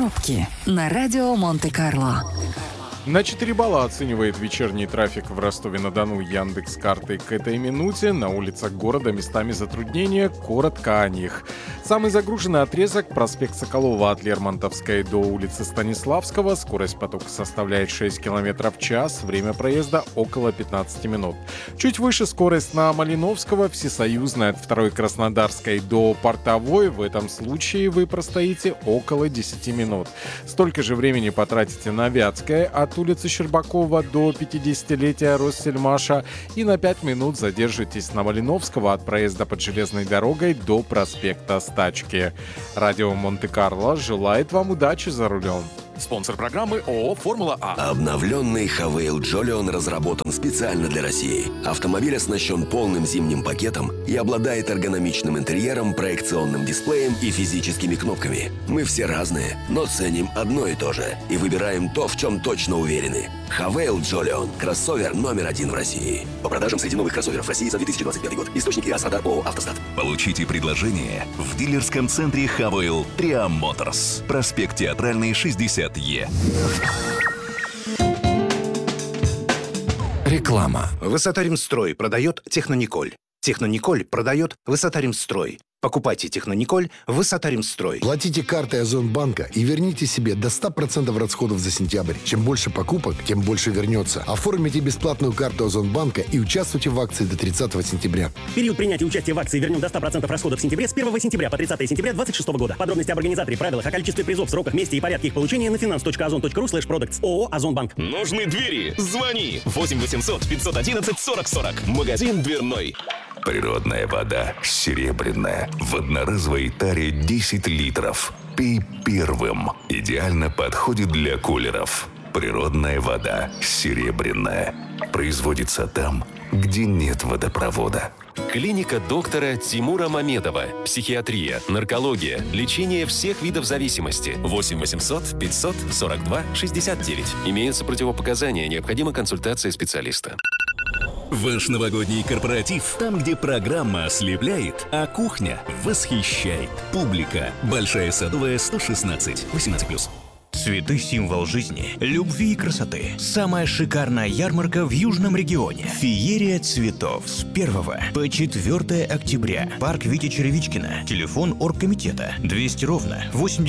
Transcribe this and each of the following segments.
Пробки на радио Монте-Карло. На 4 балла оценивает вечерний трафик в Ростове-на-Дону Яндекс.Картой к этой минуте. На улицах города местами затруднения, коротко о них. Самый загруженный отрезок — проспект Соколова от Лермонтовской до улицы Станиславского. Скорость потока составляет 6 км в час. Время проезда около 15 минут. Чуть выше скорость на Малиновского, Всесоюзной от 2-й Краснодарской до Портовой. В этом случае вы простоите около 10 минут. Столько же времени потратите на Вятское от улицы Щербакова до 50-летия Россельмаша и на 5 минут задержитесь на Малиновского от проезда под железной дорогой до проспекта Стачки. Радио Монте-Карло желает вам удачи за рулем. Спонсор программы ООО «Формула А». Обновленный Хавейл Джолион разработан специально для России. Автомобиль оснащен полным зимним пакетом и обладает эргономичным интерьером, проекционным дисплеем и физическими кнопками. Мы все разные, но ценим одно и то же. И выбираем то, в чем точно уверены. Хавейл Джолион – кроссовер номер 1 в России. По продажам среди новых кроссоверов в России за 2025 год. Источник ИАС-Радар ООО «Автостат». Получите предложение в дилерском центре Хавейл Триам Моторс. Проспект Театральный, 60Е. Реклама. Высота-Ремстрой продает Технониколь. Технониколь продает Высота-Ремстрой. Покупайте Технониколь Высота-Ремстрой. Платите картой Озонбанка и верните себе до 100% расходов за сентябрь. Чем больше покупок, тем больше вернется. Оформите бесплатную карту Озонбанка и участвуйте в акции до 30 сентября. Период принятия участия в акции «Вернем до 100% расходов в сентябре» с 1 сентября по 30 сентября 2026 года. Подробности об организаторе, правилах, о количестве призов, сроках, месте и порядке их получения на finance.ozon.ru/products. ООО «Озонбанк». Нужны двери? Звони. 8 800 511 40 40. Магазин «Дверной». Природная вода серебряная. В одноразовой таре 10 литров. Пей первым. Идеально подходит для кулеров. Природная вода серебряная. Производится там, где нет водопровода. Клиника доктора Тимура Мамедова. Психиатрия, наркология, лечение всех видов зависимости. 8 800 542 69. Имеются противопоказания, необходима консультация специалиста. Ваш новогодний корпоратив, там, где программа ослепляет, а кухня восхищает. Публика. Большая Садовая, 116. 18+. Цветы – символ жизни, любви и красоты. Самая шикарная ярмарка в Южном регионе. Феерия цветов с 1 по 4 октября. Парк Вити Черевичкина. Телефон оргкомитета 200 ровно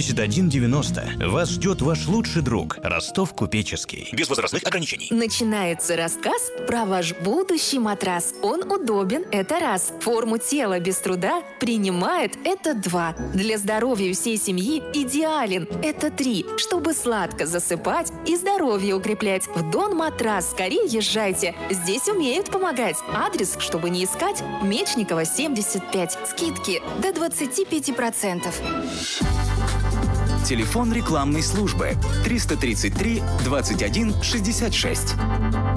8190. Вас ждет ваш лучший друг Ростов Купеческий. Без возрастных ограничений. Начинается рассказ про ваш будущий матрас. Он удобен – это раз. Форму тела без труда принимает – это 2. Для здоровья всей семьи идеален – это 3. Чтобы сладко засыпать и здоровье укреплять. В Дон Матрас скорее езжайте. Здесь умеют помогать. Адрес, чтобы не искать, Мечникова, 75. Скидки до 25%. Телефон рекламной службы 333 21 66.